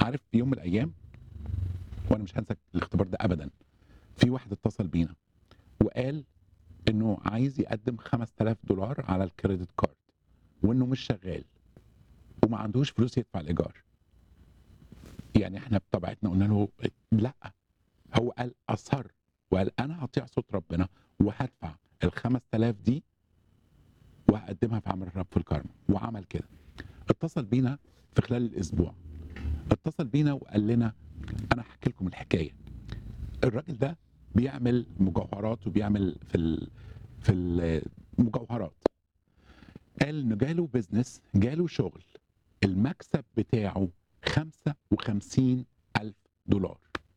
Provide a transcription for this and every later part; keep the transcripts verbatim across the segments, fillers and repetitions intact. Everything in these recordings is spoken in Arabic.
عارف في يوم من الايام، وانا مش هنسى الاختبار ده ابدا، في واحد اتصل بينا وقال انه عايز يقدم خمسة آلاف دولار على الكريدت كارد، وانه مش شغال وما عندوش فلوس يدفع الايجار. يعني احنا بطبيعتنا قلنا له لا. هو قال اصر وقال انا هطيع صوت ربنا وهدفع ال خمسة آلاف دي وهقدمها في عمل الرب في الكرم، وعمل كده. اتصل بينا في خلال الاسبوع، اتصل بينا وقال لنا انا هحكي لكم الحكايه. الراجل ده بيعمل مجوهرات وبيعمل في ال... في المجوهرات. قال انه جاله بيزنس، جاله شغل، المكسب بتاعه خمسة وخمسين ألف دولار.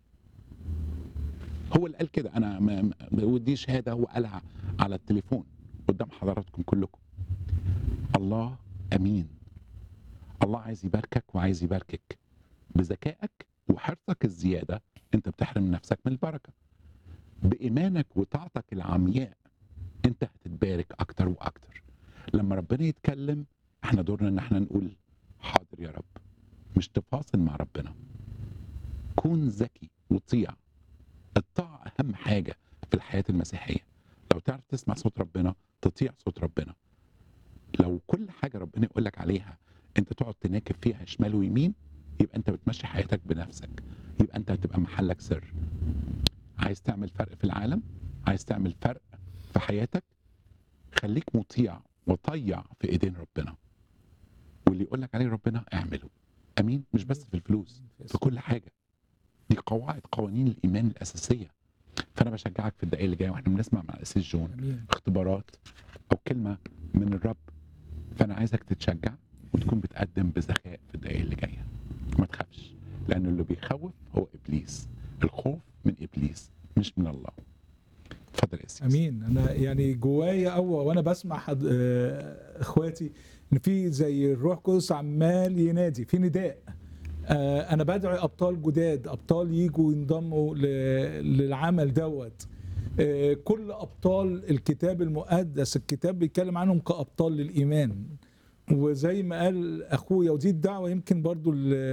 هو اللي قال كده، انا ما ودي شهاده هو قالها على التليفون قدام حضراتكم كلكم. الله امين. الله عايز يباركك وعايز يباركك بذكائك وحرصك الزياده. انت بتحرم نفسك من البركه. بايمانك وطاعتك العمياء انت هتتبارك اكتر واكتر. لما ربنا يتكلم احنا دورنا ان احنا نقول حاضر يا رب، مش تفاصل مع ربنا. كون ذكي وطيع. الطاعه اهم حاجه في الحياه المسيحيه. لو تعرف تسمع صوت ربنا تطيع صوت ربنا. لو كل حاجه ربنا يقول لك عليها انت تقعد تناكب فيها شمال ويمين، يبقى انت بتمشي حياتك بنفسك، يبقى انت هتبقى محلك سر. عايز تعمل فرق في العالم، عايز تعمل فرق في حياتك، خليك مطيع وطيع في ايدين ربنا، واللي يقول لك عليه ربنا اعمله. امين. مش بس في الفلوس، في كل حاجه. دي قواعد قوانين الايمان الاساسيه. فانا بشجعك في الدقائق اللي جايه واحنا بنسمع مع الاسيس جون أمين. اختبارات او كلمه من الرب، فانا عايزك تتشجع وتكون بتقدم بذكاء في الدقائق اللي جايه. ما تخافش، لان اللي بيخوف هو ابليس. الخوف من ابليس مش من الله. اتفضل يا سيدي. امين. انا يعني جوايا او وانا بسمع حد... آه، اخواتي ان في زي الروح القدس عمال ينادي في نداء. آه، انا بدعي ابطال جداد، ابطال يجوا ينضموا ل... للعمل دوت. آه، كل ابطال الكتاب المقدس، الكتاب بيتكلم عنهم كابطال للايمان. وزي ما قال اخويا، ودي الدعوه يمكن برضو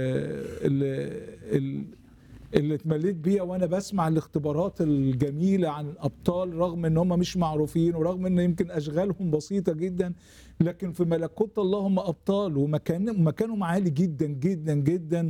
اللي اللي اتمليت بيها وانا بسمع الاختبارات الجميله عن الابطال، رغم ان هم مش معروفين ورغم ان يمكن اشغالهم بسيطه جدا، لكن في ملكوت الله هم ابطال ومكان مكانهم عالي جدا جدا جدا.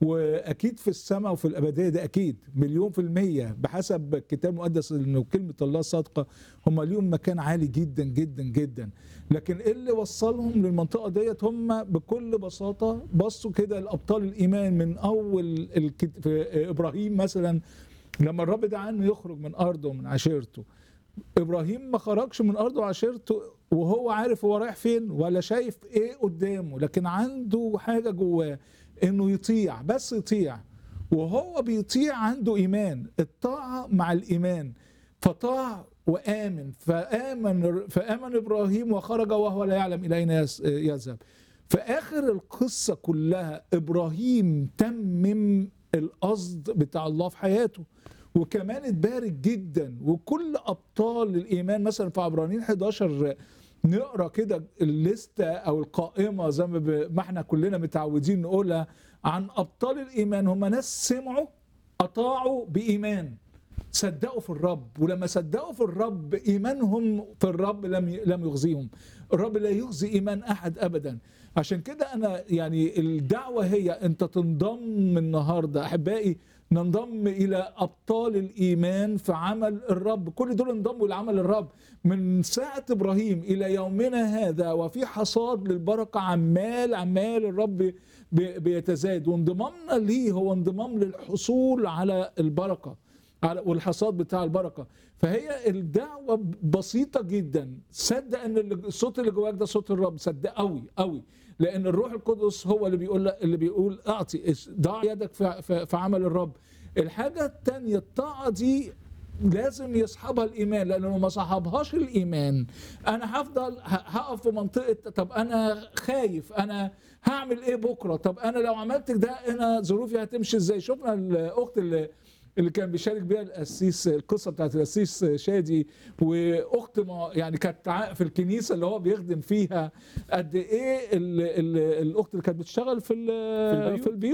واكيد في السماء وفي الابديه ده اكيد مليون في الميه بحسب الكتاب المقدس انه كلمه الله صادقه. هم ليهم مكان عالي جدا جدا جدا. لكن ايه اللي وصلهم للمنطقه ديت؟ هم بكل بساطه بصوا كده الابطال الايمان من اول الكت... في ابراهيم مثلا، لما الرب دعا انه يخرج من ارضه ومن عشيرته. ابراهيم ما خرجش من ارضه وعشيرته وهو عارف هو رايح فين ولا شايف ايه قدامه، لكن عنده حاجه جواه انه يطيع، بس يطيع. وهو بيطيع عنده ايمان، الطاعه مع الايمان. فطاع وامن، فامن فامن ابراهيم وخرج وهو لا يعلم الى اين يذهب. في اخر القصه كلها ابراهيم تمم القصد بتاع الله في حياته، وكمان اتبارك جدا. وكل ابطال الايمان مثلا في عبرانيين حداشر نقرا كده الليسته او القائمه زي ما احنا كلنا متعودين نقولها عن ابطال الايمان. هم ناس سمعوا، اطاعوا بايمان، صدقوا في الرب، ولما صدقوا في الرب ايمانهم في الرب لم لم يخزيهم. الرب لا يخزي ايمان احد ابدا. عشان كده انا يعني الدعوه هي انت تنضم النهارده احبائي، ننضم الى ابطال الايمان في عمل الرب. كل دول انضموا لعمل الرب من ساعه ابراهيم الى يومنا هذا، وفي حصاد للبركه عمال عمال الرب بيتزايد. وانضمامنا ليه هو انضمام للحصول على البركه والحصاد بتاع البركه. فهي الدعوه بسيطه جدا. صدق ان الصوت اللي جواك ده صوت الرب، صدق قوي قوي، لان الروح القدس هو اللي بيقول اللي بيقول اعطي، ضع يدك في, في, في عمل الرب. الحاجه الثانيه الطاعه دي لازم يصحبها الايمان، لانه لو ما صحبهاش الايمان انا هفضل هقف في منطقه طب انا خايف، انا هعمل ايه بكره، طب انا لو عملت ده انا ظروفي هتمشي ازاي. شفنا الاخت اللي اللي كان بيشارك بيها القسيس، القصه بتاعت القسيس شادي، واخت ما يعني كانت في الكنيسه اللي هو بيخدم فيها، قد ايه ال ال الاخت اللي كانت بتشتغل في في البيوت